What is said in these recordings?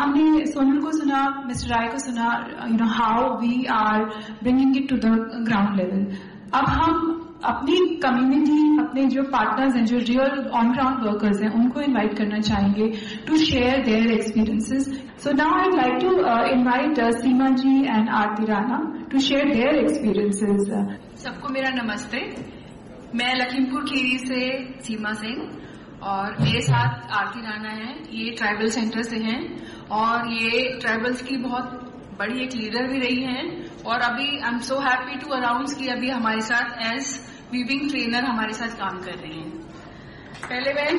हमने सोनल को सुना, मिस्टर राय को सुना, how we are bringing it to the ground level. अब हम अपनी कम्युनिटी, अपने जो पार्टनर्स हैं, जो रियल ऑन ग्राउंड वर्कर्स हैं, उनको इनवाइट करना चाहेंगे to share their experiences. So now I like to invite Seema ji and Aarti Rana to share their experiences. सबको मेरा नमस्ते। मैं लखीमपुर खीरी से सीमा सिंह और मेरे साथ आरती राणा है। ये ट्राइबल सेंटर से हैं और ये ट्राइबल्स की बहुत बड़ी एक लीडर भी रही हैं और अभी I am so happy to announce कि अभी हमारे साथ एज वीविंग ट्रेनर हमारे साथ काम कर रही हैं। पहले मैं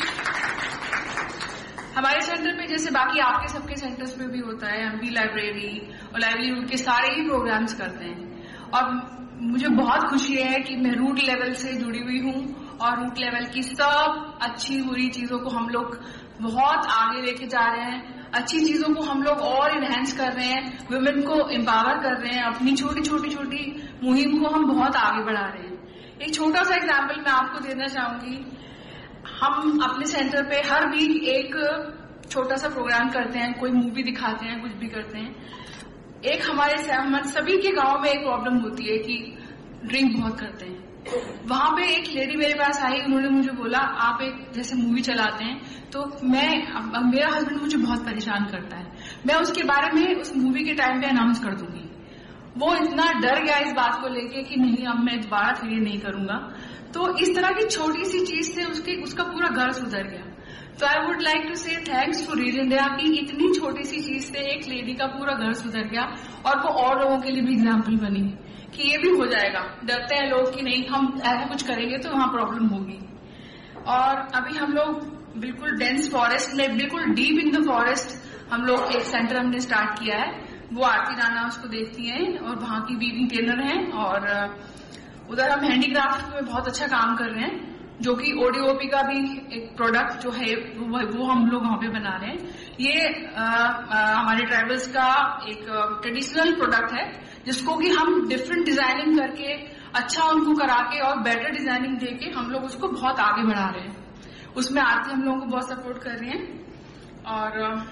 हमारे सेंटर पे जैसे बाकी आपके सबके सेंटर्स पे भी होता है, हम भी लाइब्रेरी और लाइवलीहुड के सारे ही प्रोग्राम्स करते हैं और मुझे बहुत खुशी है कि मैं रूट लेवल से जुड़ी हुई हूँ और रूट लेवल की सब अच्छी बुरी चीजों को हम लोग बहुत आगे लेके जा रहे हैं। अच्छी चीजों को हम लोग और इनहेंस कर रहे हैं, वुमेन को एम्पावर कर रहे हैं, अपनी छोटी छोटी मुहिम को हम बहुत आगे बढ़ा रहे हैं। एक छोटा सा एग्जाम्पल मैं आपको देना चाहूंगी। हम अपने सेंटर पे हर वीक एक छोटा सा प्रोग्राम करते हैं, कोई मूवी दिखाते हैं, कुछ भी करते हैं। एक हमारे सभी के गांव में एक प्रॉब्लम होती है कि ड्रिंक बहुत करते हैं। वहां पे एक लेडी मेरे पास आई, उन्होंने मुझे बोला आप एक जैसे मूवी चलाते हैं तो मेरा हस्बैंड मुझे बहुत परेशान करता है, मैं उसके बारे में उस मूवी के टाइम पे अनाउंस कर दूंगी। वो इतना डर गया इस बात को लेके कि नहीं अब मैं दोबारा फिर ये नहीं करूंगा। तो इस तरह की छोटी सी चीज से उसका पूरा घर सुधर गया। तो आई वुड लाइक टू से थैंक्स टू रीड इंडिया की इतनी छोटी सी चीज से एक लेडी का पूरा घर सुधर गया और वो और लोगों के लिए भी एग्जाम्पल बनी कि ये भी हो जाएगा। डरते हैं लोग कि नहीं हम ऐसा कुछ करेंगे तो वहां प्रॉब्लम होगी। और अभी हम लोग बिल्कुल डेंस फॉरेस्ट में, बिल्कुल डीप इन द फॉरेस्ट हम लोग एक सेंटर हमने स्टार्ट किया है। वो आरती राणा उसको देखती हैं और वहां की वीविंग ट्रेनर हैं और उधर हम हैंडीक्राफ्ट में बहुत अच्छा काम कर रहे हैं, जो कि ओडीओपी का भी एक प्रोडक्ट जो है वो हम लोग वहां पे बना रहे हैं। ये हमारे ट्राइबल्स का एक ट्रेडिशनल प्रोडक्ट है जिसको कि हम डिफरेंट डिजाइनिंग करके अच्छा उनको करा के और बेटर डिजाइनिंग देके हम लोग उसको बहुत आगे बढ़ा रहे हैं। उसमें आरती हम लोगों को बहुत सपोर्ट कर रही हैं। और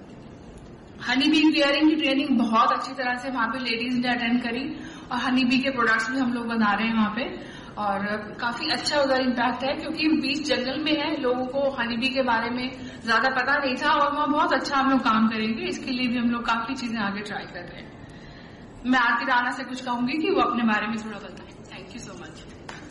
हनी बी केयरिंग की ट्रेनिंग बहुत अच्छी तरह से वहां पे लेडीज ने अटेंड करी और हनी बी के प्रोडक्ट्स भी हम लोग बना रहे हैं वहां पे और काफी अच्छा उधर इम्पैक्ट है क्योंकि बीच जंगल में है, लोगों को हनी बी के बारे में ज्यादा पता नहीं था और वहां बहुत अच्छा हम लोग काम करेंगे। इसके लिए भी हम लोग काफी चीजें आगे ट्राई कर रहे हैं। मैं आरती राणा से कुछ कहूंगी कि वो अपने बारे में थोड़ा बताएं। Thank you so much.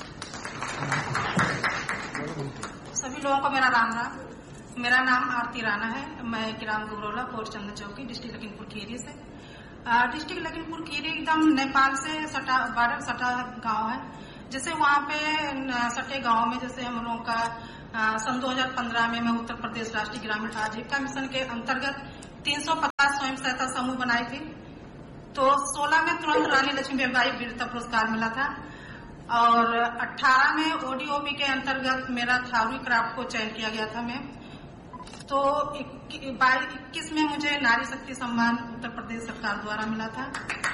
सभी लोगों को मेरा राम राम। मेरा नाम आरती राणा है। मैं ग्राम गुबरौला, पोस्ट चंदन चौकी, डिस्ट्रिक्ट लखीमपुर खीरी से। डिस्ट्रिक्ट लखीमपुर खीरी एकदम नेपाल से बॉर्डर सटा गांव है। जैसे वहां पे सटे गांव में जैसे हम लोगों का सन 2015 में मैं उत्तर प्रदेश राष्ट्रीय ग्रामीण आजीविका मिशन के अंतर्गत 350 स्वयं सहायता समूह बनाई थी। तो 16 में तुरंत रानी लक्ष्मीबाई वीरता पुरस्कार मिला था और 18 में ओडीओपी के अंतर्गत मेरा थावरी क्राफ्ट को चयन किया गया था। मैं तो 21 में मुझे नारी शक्ति सम्मान उत्तर प्रदेश सरकार द्वारा मिला था।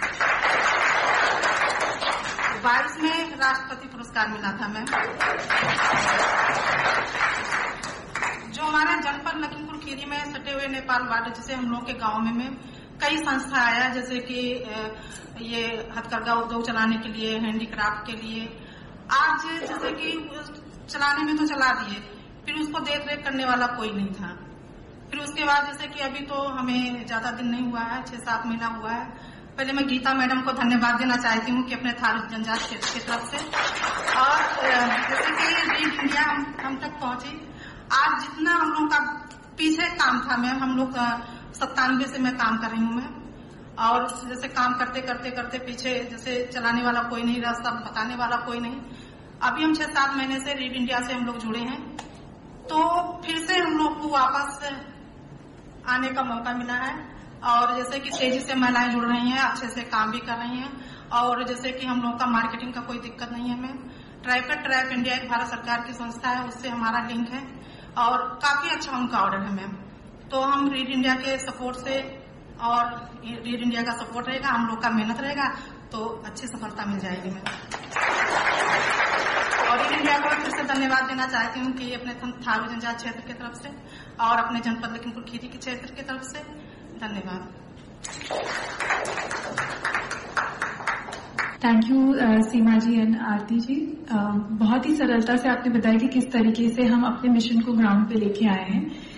22 में राष्ट्रपति पुरस्कार मिला था। मैं जो हमारे जनपद लखीमपुर खीरी में सटे हुए नेपाल बॉर्डर जैसे हम लोग के गांव में कई संस्था आया, जैसे कि ये हथकरघा उद्योग चलाने के लिए, हैंडीक्राफ्ट के लिए। आज जैसे कि चलाने में तो चला दिए, फिर उसको देख रेख करने वाला कोई नहीं था। फिर उसके बाद जैसे कि अभी तो हमें ज्यादा दिन नहीं हुआ है, 6-7 महीना हुआ है। पहले मैं गीता मैडम को धन्यवाद देना चाहती हूँ कि अपने थारू जनजाति की तरफ से और जैसे कि रीड इंडिया हम तक पहुंची। आज जितना हम लोग का पीछे काम था, मैं हम लोग 97 से मैं काम कर रही हूँ मैं, और जैसे काम करते करते करते पीछे जैसे चलाने वाला कोई नहीं, रास्ता बताने वाला कोई नहीं। अभी हम 6-7 महीने से रीड इंडिया से हम लोग जुड़े हैं, तो फिर से हम लोग को वापस आने का मौका मिला है। और जैसे कि तेजी से महिलाएं जुड़ रही हैं, अच्छे से काम भी कर रही हैं और जैसे कि हम लोग का मार्केटिंग का कोई दिक्कत नहीं है। हमें ट्राइप इंडिया एक भारत सरकार की संस्था है, उससे हमारा लिंक है और काफी अच्छा उनका ऑर्डर है मैम। तो हम रीड इंडिया के सपोर्ट से और रीड इंडिया का सपोर्ट रहेगा, हम लोग का मेहनत रहेगा तो अच्छी सफलता मिल जाएगी मैम। और इंडिया को फिर से धन्यवाद देना चाहती हूँ कि अपने थारू जनजाति क्षेत्र की तरफ से और अपने जनपद लखीमपुर खीरी के क्षेत्र की तरफ से धन्यवाद। Thank you Seema ji and आरती जी। बहुत ही सरलता से आपने बताया कि किस तरीके से हम अपने मिशन को ग्राउंड पे लेके आए हैं।